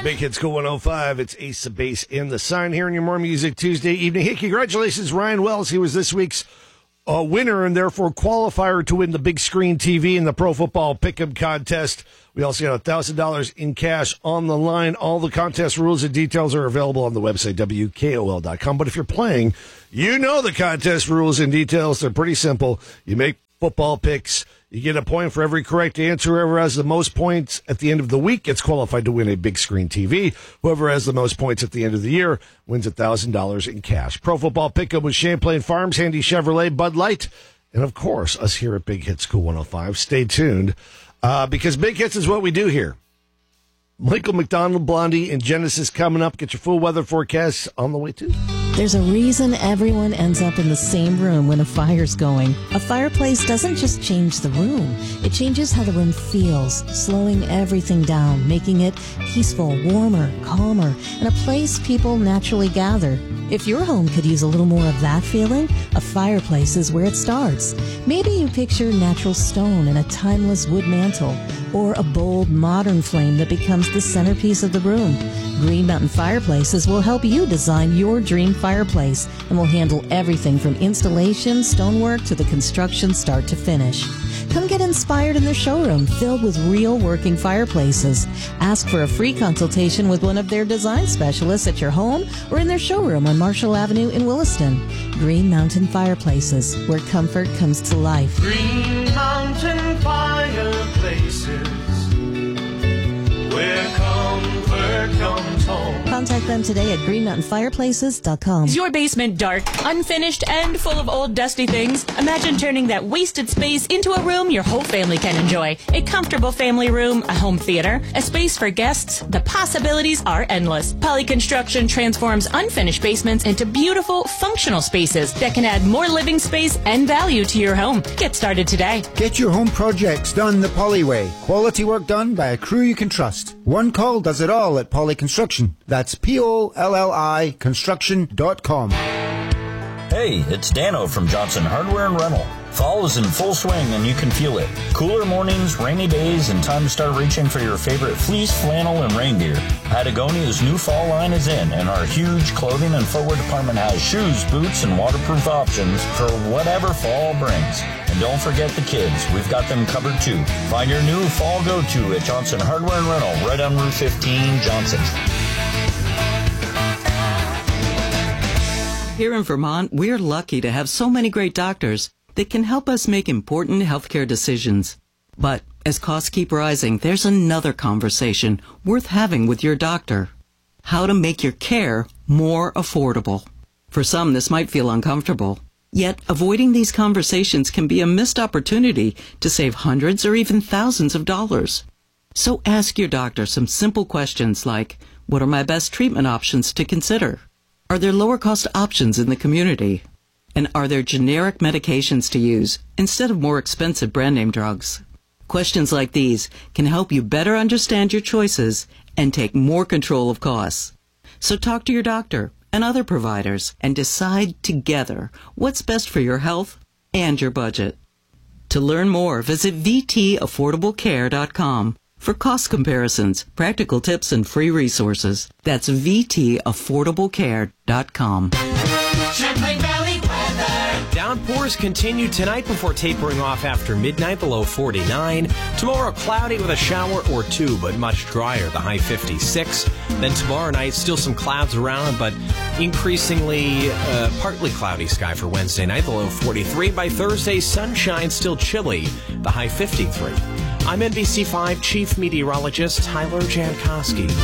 Big Hit School 105. It's Ace of Base in the Sign here in your More Music Tuesday evening. Hey, congratulations, Ryan Wells. He was this week's winner and therefore qualifier to win the big screen TV in the Pro Football Pick'em contest. We also got $1,000 in cash on the line. All the contest rules and details are available on the website, WKOL.com. But if you're playing, you know the contest rules and details. They're pretty simple. You make football picks. You get a point for every correct answer. Whoever has the most points at the end of the week gets qualified to win a big screen TV. Whoever has the most points at the end of the year wins $1,000 in cash. Pro Football Pick'em with Champlain Farms, Handy Chevrolet, Bud Light, and, of course, us here at Big Hit School 105. Stay tuned, because Big Hits is what we do here. Michael McDonald, Blondie, and Genesis coming up. Get your full weather forecast on the way, too. There's a reason everyone ends up in the same room when a fire's going. A fireplace doesn't just change the room. It changes how the room feels, slowing everything down, making it peaceful, warmer, calmer, and a place people naturally gather. If your home could use a little more of that feeling, a fireplace is where it starts. Maybe you picture natural stone and a timeless wood mantle, or a bold, modern flame that becomes the centerpiece of the room. Green Mountain Fireplaces will help you design your dream fireplace and will handle everything from installation, stonework, to the construction start to finish. Come get inspired in their showroom filled with real working fireplaces. Ask for a free consultation with one of their design specialists at your home or in their showroom on Marshall Avenue in Williston. Green Mountain Fireplaces, where comfort comes to life. Green Mountain Fireplaces, where comfort comes home. Contact them today at greenmountainfireplaces.com. Is your basement dark, unfinished, and full of old dusty things? Imagine turning that wasted space into a room your whole family can enjoy. A comfortable family room, a home theater, a space for guests. The possibilities are endless. Poly Construction transforms unfinished basements into beautiful, functional spaces that can add more living space and value to your home. Get started today. Get your home projects done the Poly way. Quality work done by a crew you can trust. One call does it all at Poly Construction. That's POLLI construction.com. Hey, it's Dano from Johnson Hardware and Rental. Fall is in full swing and you can feel it. Cooler mornings, rainy days, and time to start reaching for your favorite fleece, flannel, and rain gear. Patagonia's new fall line is in, and our huge clothing and footwear department has shoes, boots, and waterproof options for whatever fall brings. And don't forget the kids. We've got them covered too. Find your new fall go-to at Johnson Hardware and Rental, right on Route 15, Johnson. Here in Vermont, we're lucky to have so many great doctors that can help us make important healthcare decisions. But as costs keep rising, there's another conversation worth having with your doctor. How to make your care more affordable. For some, this might feel uncomfortable. Yet, avoiding these conversations can be a missed opportunity to save hundreds or even thousands of dollars. So ask your doctor some simple questions like, what are my best treatment options to consider? Are there lower-cost options in the community? And are there generic medications to use instead of more expensive brand-name drugs? Questions like these can help you better understand your choices and take more control of costs. So talk to your doctor and other providers and decide together what's best for your health and your budget. To learn more, visit VTAffordablecare.com for cost comparisons, practical tips, and free resources. That's VTAffordablecare.com. Champlain Valley weather. Downpours continue tonight before tapering off after midnight, the low 49. Tomorrow, cloudy with a shower or two, but much drier, the high 56. Then tomorrow night, still some clouds around, but increasingly partly cloudy sky for Wednesday night, the low 43. By Thursday, sunshine, still chilly, the high 53. I'm NBC5 Chief Meteorologist Tyler Jankowski.